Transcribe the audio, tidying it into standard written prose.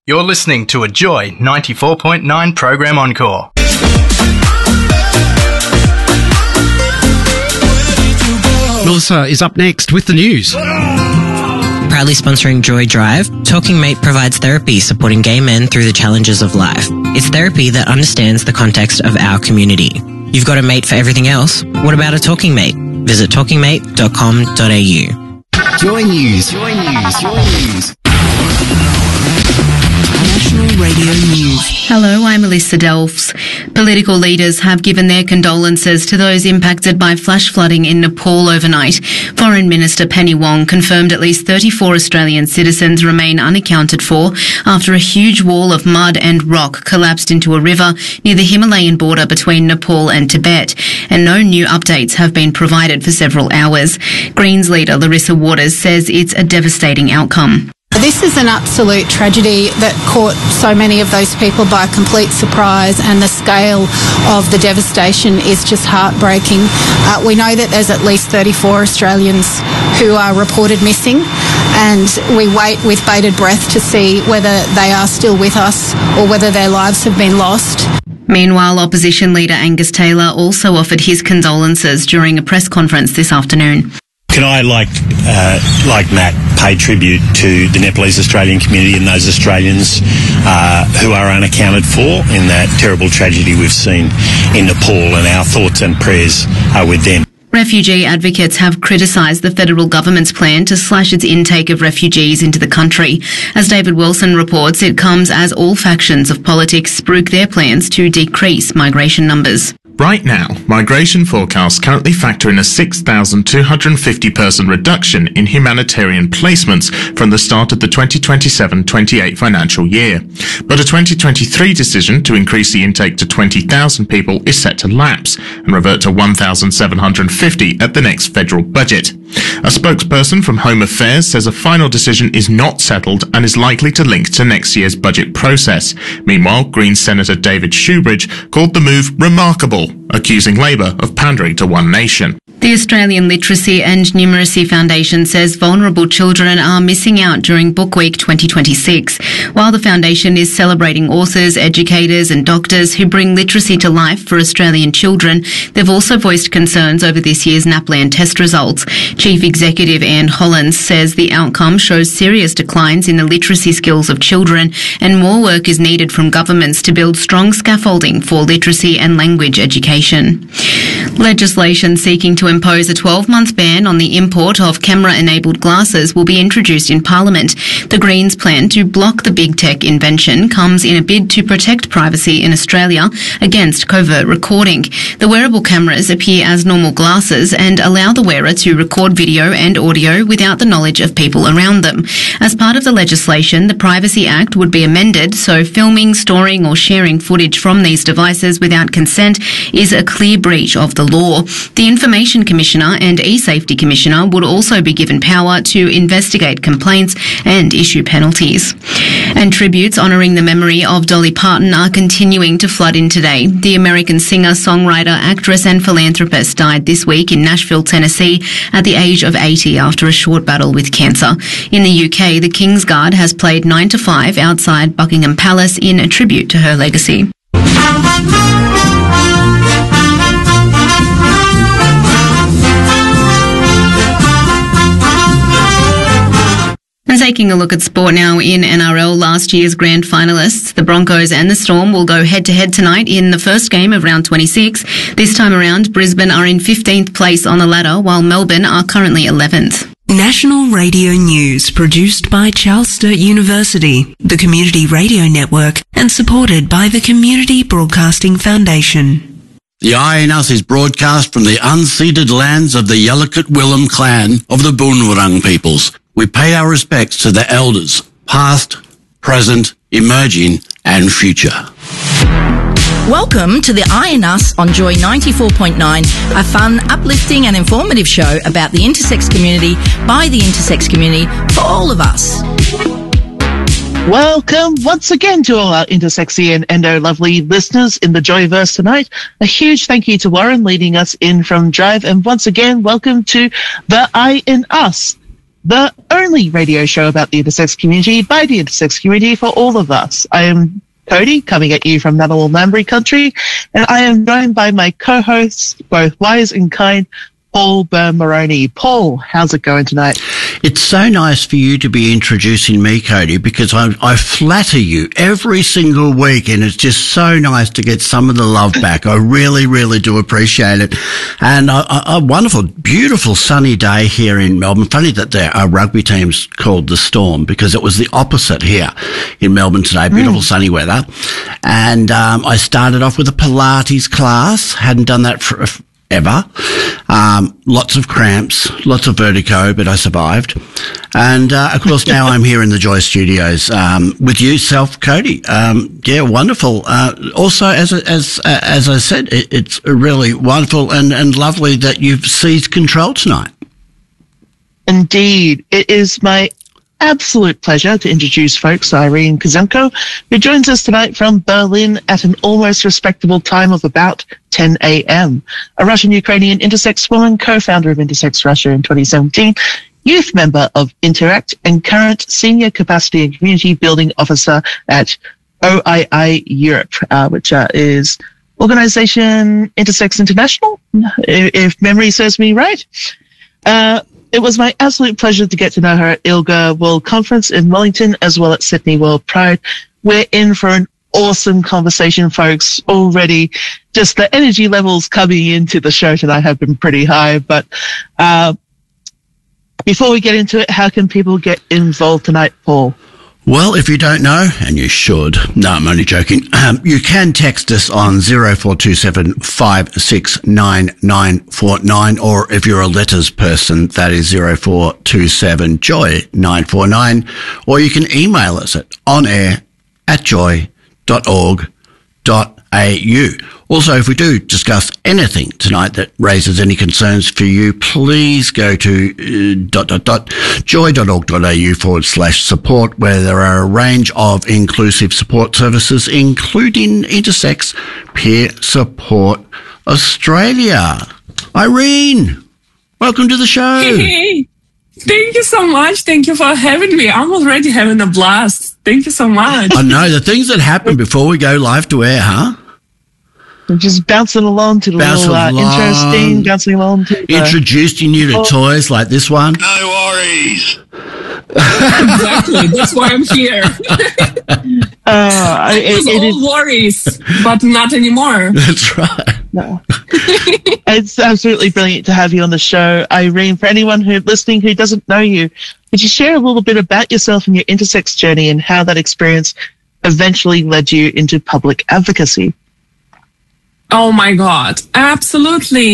You're listening to a Joy 94.9 program encore. Melissa is up next with the news. Proudly sponsoring Joy Drive, Talking Mate provides therapy supporting gay men through the challenges of life. It's therapy that understands the context of our community. You've got a mate for everything else. What about a talking mate? Visit talkingmate.com.au. Joy News. Joy News. Joy News. National Radio News. Hello, I'm Melissa Delfs. Political leaders have given their condolences to those impacted by flash flooding in Nepal overnight. Foreign Minister Penny Wong confirmed at least 34 Australian citizens remain unaccounted for after a huge wall of mud and rock collapsed into a river near the Himalayan border between Nepal and Tibet, and no new updates have been provided for several hours. Greens leader Larissa Waters says it's a devastating outcome. This is an absolute tragedy that caught so many of those people by complete surprise, and the scale of the devastation is just heartbreaking. We know that there's at least 34 Australians who are reported missing, and we wait with bated breath to see whether they are still with us or whether their lives have been lost. Meanwhile, opposition leader Angus Taylor also offered his condolences during a press conference this afternoon. Can I, like Matt, pay tribute to the Nepalese Australian community and those Australians who are unaccounted for in that terrible tragedy we've seen in Nepal, and our thoughts and prayers are with them. Refugee advocates have criticised the federal government's plan to slash its intake of refugees into the country. As David Wilson reports, it comes as all factions of politics spruik their plans to decrease migration numbers. Right now, migration forecasts currently factor in a 6,250-person reduction in humanitarian placements from the start of the 2027-28 financial year. But a 2023 decision to increase the intake to 20,000 people is set to lapse and revert to 1,750 at the next federal budget. A spokesperson from Home Affairs says a final decision is not settled and is likely to link to next year's budget process. Meanwhile, Greens Senator David Shoebridge called the move remarkable, accusing Labour of pandering to one nation. The Australian Literacy and Numeracy Foundation says vulnerable children are missing out during Book Week 2026. While the foundation is celebrating authors, educators and doctors who bring literacy to life for Australian children, they've also voiced concerns over this year's NAPLAN test results. Chief Executive Anne Hollins says the outcome shows serious declines in the literacy skills of children, and more work is needed from governments to build strong scaffolding for literacy and language education. Legislation seeking to impose a 12-month ban on the import of camera-enabled glasses will be introduced in Parliament. The Greens' plan to block the big tech invention comes in a bid to protect privacy in Australia against covert recording. The wearable cameras appear as normal glasses and allow the wearer to record video and audio without the knowledge of people around them. As part of the legislation, the Privacy Act would be amended so filming, storing or sharing footage from these devices without consent is a clear breach of the law. The Information Commissioner and E-Safety Commissioner would also be given power to investigate complaints and issue penalties. And tributes honouring the memory of Dolly Parton are continuing to flood in today. The American singer, songwriter, actress and philanthropist died this week in Nashville, Tennessee at the age of 80 after a short battle with cancer. In the UK, the Kingsguard has played 9 to 5 outside Buckingham Palace in a tribute to her legacy. And taking a look at sport now in NRL, last year's grand finalists, the Broncos and the Storm will go head-to-head tonight in the first game of round 26. This time around, Brisbane are in 15th place on the ladder, while Melbourne are currently 11th. National Radio News, produced by Charles Sturt University, the Community Radio Network, and supported by the Community Broadcasting Foundation. The Eye in Us is broadcast from the unceded lands of the Yalukit Willem clan of the Boonwurrung peoples. We pay our respects to the elders, past, present, emerging, and future. Welcome to the Eye in Us on Joy 94.9, a fun, uplifting and informative show about the intersex community, by the intersex community, for all of us. Welcome once again to all our intersexy and endo lovely listeners in the Joyverse tonight. A huge thank you to Warren leading us in from Drive, and once again, welcome to the Eye in Us. the only radio show about the intersex community by the intersex community for all of us. I am Cody, coming at you from Ngunnawal Ngambri country, and I am joined by my co-hosts, both wise and kind, Paul Byrne-Moroney. Paul, how's it going tonight? It's so nice for you to be introducing me, Cody, because I flatter you every single week, and it's just so nice to get some of the love back. I really, really do appreciate it. And a wonderful, beautiful sunny day here in Melbourne. Funny that our rugby team's called the Storm, because it was the opposite here in Melbourne today. Beautiful sunny weather. And I started off with a Pilates class. Hadn't done that for ever. Lots of cramps, lots of vertigo, but I survived. And, of course, now I'm here in the Joy Studios, with you, Cody. Yeah, wonderful. Also, as I said, it's really wonderful and lovely that you've seized control tonight. Indeed. It is my absolute pleasure to introduce folks Irene Kuzenko, who joins us tonight from Berlin at an almost respectable time of about 10 a.m. A Russian-Ukrainian intersex woman, co-founder of Intersex Russia in 2017, youth member of Interact, and current senior capacity and community building officer at OII Europe, which is Organisation Intersex International, if memory serves me right. It was my absolute pleasure to get to know her at ILGA World Conference in Wellington, as well as Sydney World Pride. We're in for an awesome conversation, folks. Already, just the energy levels coming into the show tonight have been pretty high. But before we get into it, how can people get involved tonight, Paul? Well, if you don't know, and you should, no, I'm only joking, you can text us on 0427 569949, or if you're a letters person, that is 0427 Joy 949, or you can email us at onair@joy.org.au. Also, if we do discuss anything tonight that raises any concerns for you, please go to joy.org.au/support, where there are a range of inclusive support services, including Intersex Peer Support Australia. Irene, welcome to the show. Hey, thank you so much. Thank you for having me. I'm already having a blast. Thank you so much. I know, the things that happen before we go live to air, huh? We're just bouncing along to the little interesting, bouncing along to introducing you to toys like this one. No worries. Exactly. That's why I'm here. It is worries, but not anymore. That's right. No. It's absolutely brilliant to have you on the show, Irene. For anyone who's listening who doesn't know you, could you share a little bit about yourself and your intersex journey and how that experience eventually led you into public advocacy? Oh my God, absolutely.